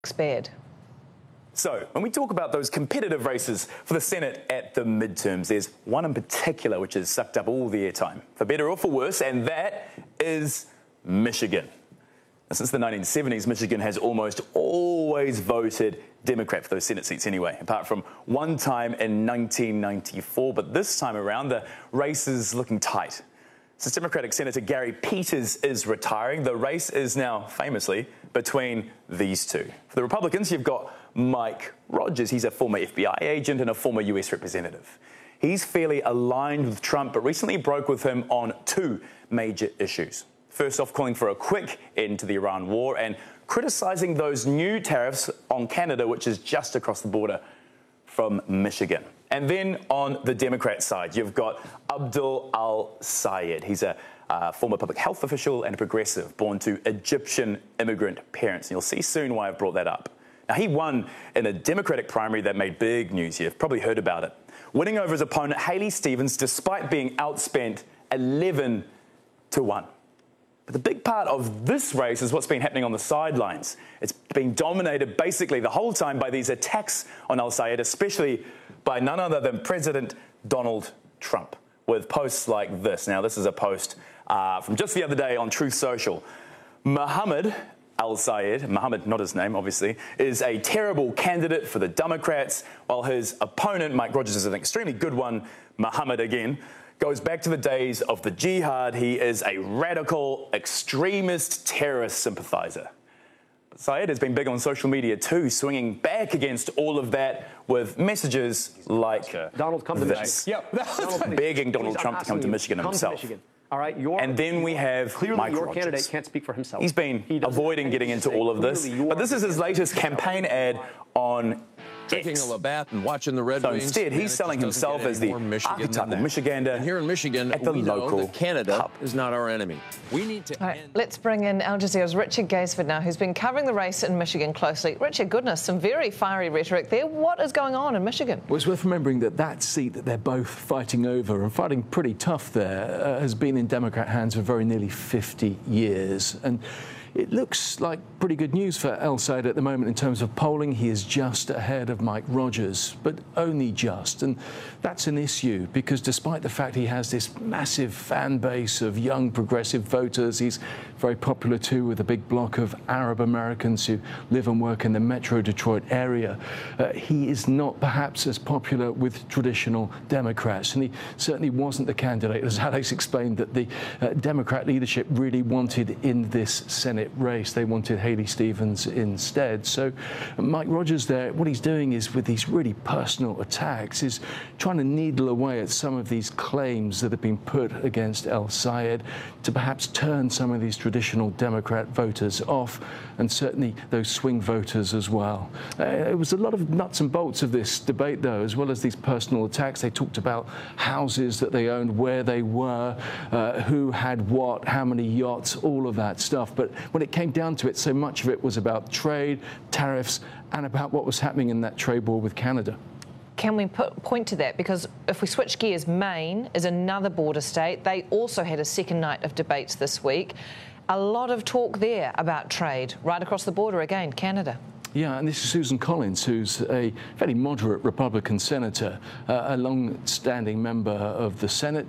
spared. So, when we talk about those competitive races for the Senate at the midterms, there's one in particular which has sucked up all the airtime, for better or for worse, and that is Michigan. Now, since the 1970s, Michigan has almost always voted Democrat for those Senate seats anyway, apart from one time in 1994. But this time around, the race is looking tight. Since Democratic Senator Gary Peters is retiring, the race is now famously between these two. For the Republicans, you've got Mike Rogers. He's a former FBI agent and a former US representative. He's fairly aligned with Trump, but recently broke with him on two major issues. First off, calling for a quick end to the Iran war and criticising those new tariffs on Canada, which is just across the border from Michigan. And then on the Democrat side, you've got Abdul Al-Sayed. He's a former public health official and a progressive, born to Egyptian immigrant parents. And you'll see soon why I've brought that up. Now, he won in a Democratic primary that made big news. You've probably heard about it. Winning over his opponent, Haley Stevens, despite being outspent 11-1. But the big part of this race is what's been happening on the sidelines. It's been dominated basically the whole time by these attacks on Al-Sayed, especially by none other than President Donald Trump, with posts like this. Now, this is a post from just the other day on Truth Social. Mohammed Al-Sayed, Mohammed, not his name, obviously, is a terrible candidate for the Democrats, while his opponent, Mike Rogers, is an extremely good one, Mohammed again, goes back to the days of the jihad. He is a radical, extremist, terrorist sympathizer. Sayed has been big on social media too, swinging back against all of that with messages like Donald, come to Michigan. Yep. Begging Donald Trump to come to Michigan himself. All right, and then we have Mike your Rogers. Candidate can't speak for himself. He's been avoiding getting into all of this, but this is his latest campaign ad on drinking a Labatt and watching the Red Wings. Instead, he's selling himself as the archetypal Michigander. And here in Michigan, at the we local know that Canada pub is not our enemy. We need to. All right, let's bring in Al Jazeera's Richard Gaisford now, who's been covering the race in Michigan closely. Richard, goodness, some very fiery rhetoric there. What is going on in Michigan? Well, it's worth remembering that that seat that they're both fighting over, and fighting pretty tough there, has been in Democrat hands for very nearly 50 years. And it looks like pretty good news for Al-Sayed at the moment in terms of polling. He is just ahead of Mike Rogers, but only just. And that's an issue because despite the fact he has this massive fan base of young progressive voters, he's very popular too with a big block of Arab Americans who live and work in the Metro Detroit area. He is not perhaps as popular with traditional Democrats, and he certainly wasn't the candidate, as Alex explained, that the Democrat leadership really wanted in this Senate race. They wanted Haley Stevens instead. So Mike Rogers there, what he's doing is with these really personal attacks is trying to needle away at some of these claims that have been put against Al-Sayed to perhaps turn some of these traditional Democrat voters off, and certainly those swing voters as well. It was a lot of nuts and bolts of this debate, though, as well as these personal attacks. They talked about houses that they owned, where they were, who had what, how many yachts, all of that stuff. But when it came down to it, so much of it was about trade, tariffs, and about what was happening in that trade war with Canada. Can we point to that? Because if we switch gears, Maine is another border state. They also had a second night of debates this week. A lot of talk there about trade right across the border again, Canada. Yeah, and this is Susan Collins, who's a fairly moderate Republican senator, a long-standing member of the Senate.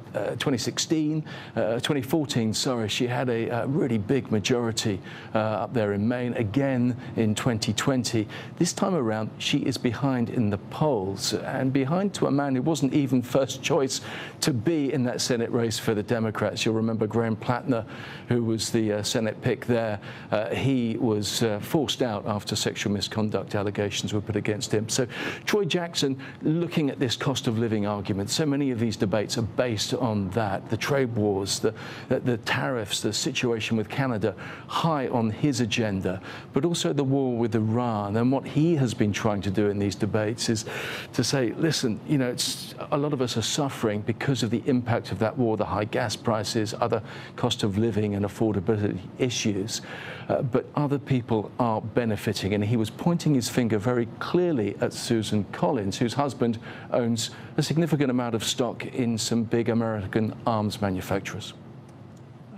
2014, she had a really big majority up there in Maine, again in 2020. This time around, she is behind in the polls, and behind to a man who wasn't even first choice to be in that Senate race for the Democrats. You'll remember Graham Plattner, who was the Senate pick there. He was forced out after sexual misconduct allegations were put against him. So Troy Jackson, looking at this cost of living argument, so many of these debates are based on that, the trade wars, the tariffs, the situation with Canada, high on his agenda, but also the war with Iran. And what he has been trying to do in these debates is to say, listen, you know, a lot of us are suffering because of the impact of that war, the high gas prices, other cost of living and affordability issues, but other people are benefiting. And he was pointing his finger very clearly at Susan Collins, whose husband owns a significant amount of stock in some big American arms manufacturers.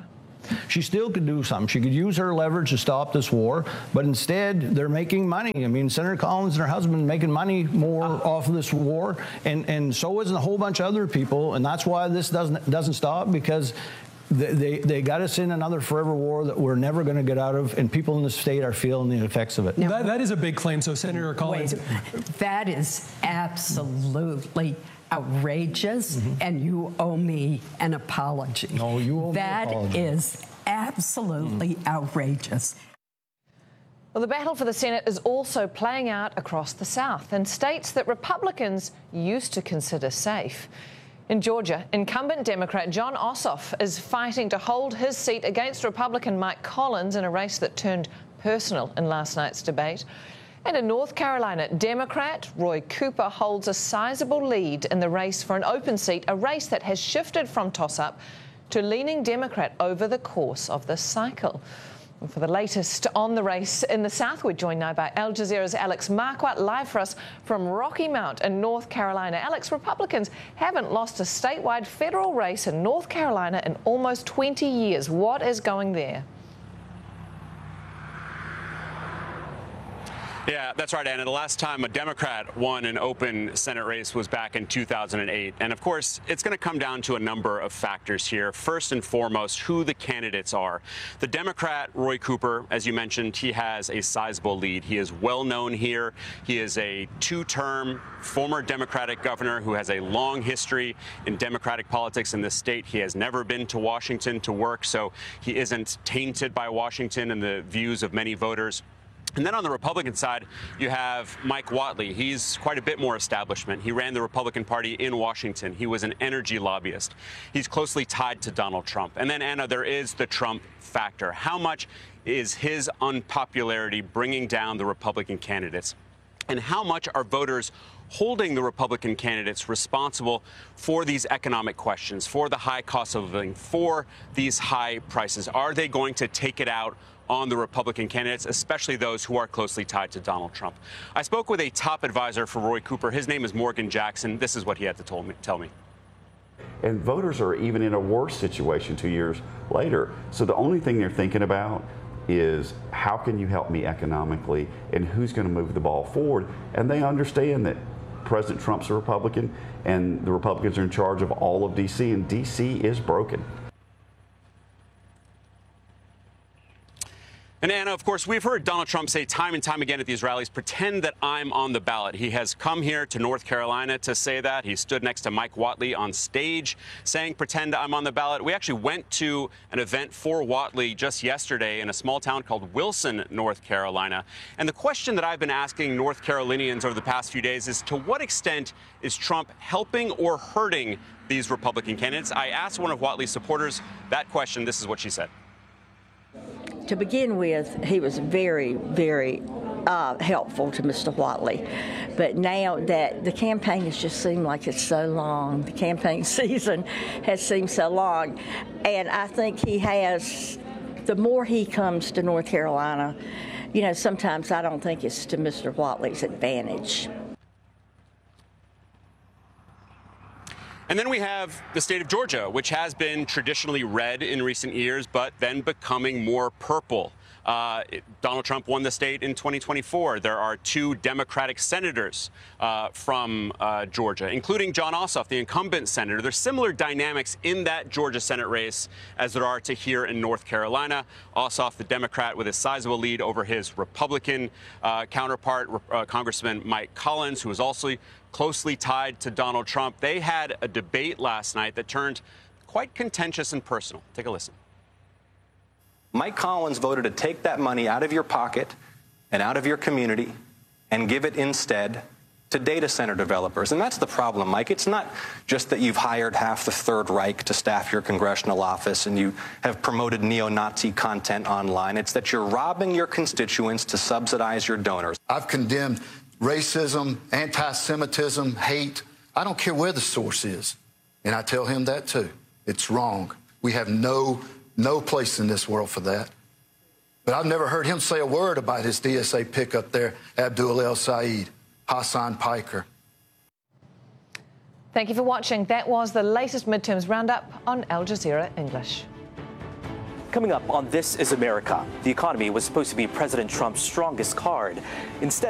She still could do something. She could use her leverage to stop this war, but instead they're making money. I mean, Senator Collins and her husband making money more off of this war, and so isn't a whole bunch of other people, and that's why this doesn't stop, because they got us in another forever war that we're never going to get out of, and people in the state are feeling the effects of it. Now, that is a big claim. So, Senator Collins, that is absolutely outrageous, and you owe me an apology. No, you owe me an apology. That is absolutely outrageous. Well, the battle for the Senate is also playing out across the South in states that Republicans used to consider safe. In Georgia, incumbent Democrat Jon Ossoff is fighting to hold his seat against Republican Mike Collins in a race that turned personal in last night's debate. And in North Carolina, Democrat Roy Cooper holds a sizable lead in the race for an open seat, a race that has shifted from toss-up to leaning Democrat over the course of this cycle. And for the latest on the race in the South, we're joined now by Al Jazeera's Alex Marquardt, live for us from Rocky Mount in North Carolina. Alex, Republicans haven't lost a statewide federal race in North Carolina in almost 20 years. What is going there? Yeah, that's right, Anna. The last time a Democrat won an open Senate race was back in 2008. And of course, it's going to come down to a number of factors here. First and foremost, who the candidates are. The Democrat, Roy Cooper, as you mentioned, he has a sizable lead. He is well known here. He is a two-term former Democratic governor who has a long history in Democratic politics in this state. He has never been to Washington to work, so he isn't tainted by Washington and the views of many voters. And then on the Republican side, you have Mike Whatley. He's quite a bit more establishment. He ran the Republican Party in Washington. He was an energy lobbyist. He's closely tied to Donald Trump. And then, Anna, there is the Trump factor. How much is his unpopularity bringing down the Republican candidates? And how much are voters holding the Republican candidates responsible for these economic questions, for the high cost of living, for these high prices? Are they going to take it out on the Republican candidates, especially those who are closely tied to Donald Trump? I spoke with a top advisor for Roy Cooper. His name is Morgan Jackson. This is what he had to tell me. And voters are even in a worse situation 2 years later. So the only thing they're thinking about is how can you help me economically and who's going to move the ball forward. And they understand that President Trump's a Republican and the Republicans are in charge of all of D.C. and D.C. is broken. And Anna, of course, we've heard Donald Trump say time and time again at these rallies, pretend that I'm on the ballot. He has come here to North Carolina to say that. He stood next to Mike Whatley on stage saying, pretend I'm on the ballot. We actually went to an event for Whatley just yesterday in a small town called Wilson, North Carolina. And the question that I've been asking North Carolinians over the past few days is, to what extent is Trump helping or hurting these Republican candidates? I asked one of Whatley's supporters that question. This is what she said. To begin with, he was very, very helpful to Mr. Whatley. But now that the campaign has just seemed like it's so long, the campaign season has seemed so long, and I think he has, the more he comes to North Carolina, you know, sometimes I don't think it's to Mr. Whatley's advantage. And then we have the state of Georgia, which has been traditionally red in recent years, but then becoming more purple. Donald Trump won the state in 2024. There are two Democratic senators from Georgia, including Jon Ossoff, the incumbent senator. There's similar dynamics in that Georgia Senate race as there are to here in North Carolina. Ossoff, the Democrat, with a sizable lead over his Republican counterpart, Congressman Mike Collins, who is also closely tied to Donald Trump. They had a debate last night that turned quite contentious and personal. Take a listen. Mike Collins voted to take that money out of your pocket and out of your community and give it instead to data center developers. And that's the problem, Mike. It's not just that you've hired half the Third Reich to staff your congressional office and you have promoted neo-Nazi content online. It's that you're robbing your constituents to subsidize your donors. I've condemned racism, anti-Semitism, hate. I don't care where the source is. And I tell him that too. It's wrong. We have no place in this world for that. But I've never heard him say a word about his DSA pickup there, Abdul El Sayed, Hassan Piker. Thank you for watching. That was the latest midterms roundup on Al Jazeera English. Coming up on This Is America, the economy was supposed to be President Trump's strongest card. Instead,